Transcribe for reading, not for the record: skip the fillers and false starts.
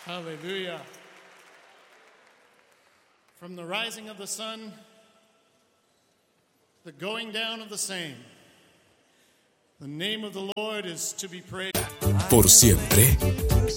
Hallelujah. From the rising of the sun, the going down of the same, the name of the Lord is to be praised. Por siempre